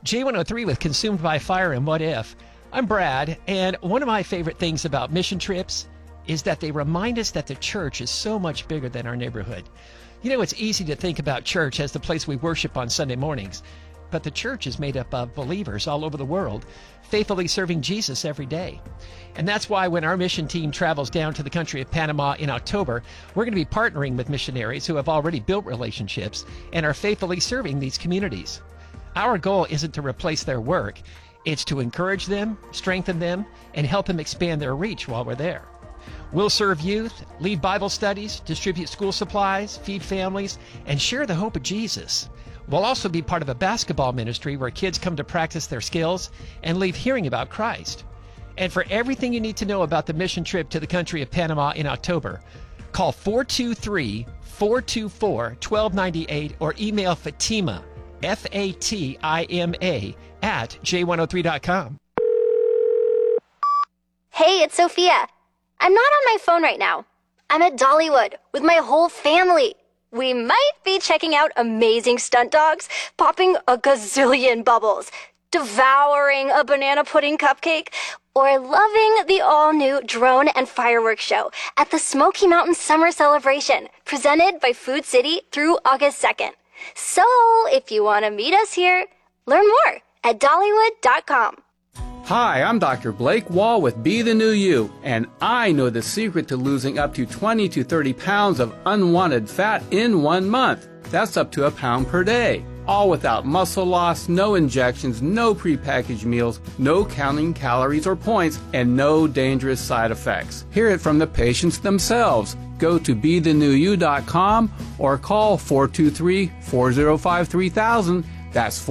J103 with Consumed by Fire and What If. I'm Brad, and one of my favorite things about mission trips is that they remind us that the church is so much bigger than our neighborhood. You know, it's easy to think about church as the place we worship on Sunday mornings, but the church is made up of believers all over the world, faithfully serving Jesus every day. And that's why when our mission team travels down to the country of Panama in October, we're going to be partnering with missionaries who have already built relationships and are faithfully serving these communities. Our goal isn't to replace their work. It's to encourage them, strengthen them, and help them expand their reach while we're there. We'll serve youth, lead Bible studies, distribute school supplies, feed families, and share the hope of Jesus. We'll also be part of a basketball ministry where kids come to practice their skills and leave hearing about Christ. And for everything you need to know about the mission trip to the country of Panama in October, call 423-424-1298 or email Fatima, Fatima, at j103.com. Hey, it's Sophia. I'm not on my phone right now. I'm at Dollywood with my whole family. We might be checking out amazing stunt dogs, popping a gazillion bubbles, devouring a banana pudding cupcake, or loving the all-new drone and fireworks show at the Smoky Mountain Summer Celebration, presented by Food City through August 2nd. So, if you want to meet us here, learn more at Dollywood.com. Hi, I'm Dr. Blake Wall with Be the New You, and I know the secret to losing up to 20 to 30 pounds of unwanted fat in 1 month. That's up to a pound per day. All without muscle loss, no injections, no prepackaged meals, no counting calories or points, and no dangerous side effects. Hear it from the patients themselves. Go to BeTheNewYou.com or call 423-405-3000. That's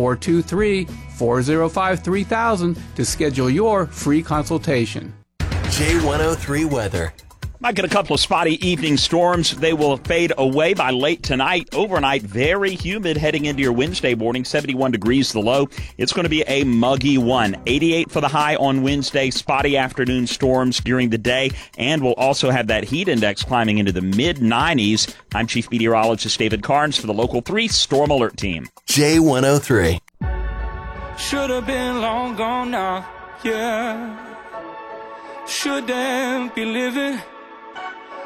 423-405-3000 to schedule your free consultation. J103 weather. Might get a couple of spotty evening storms. They will fade away by late tonight. Overnight, very humid heading into your Wednesday morning. 71 degrees the low. It's going to be a muggy one. 88 for the high on Wednesday. Spotty afternoon storms during the day. And we'll also have that heat index climbing into the mid-90s. I'm Chief Meteorologist David Carnes for the Local 3 Storm Alert Team. J103. Should have been long gone now, yeah. Shouldn't be living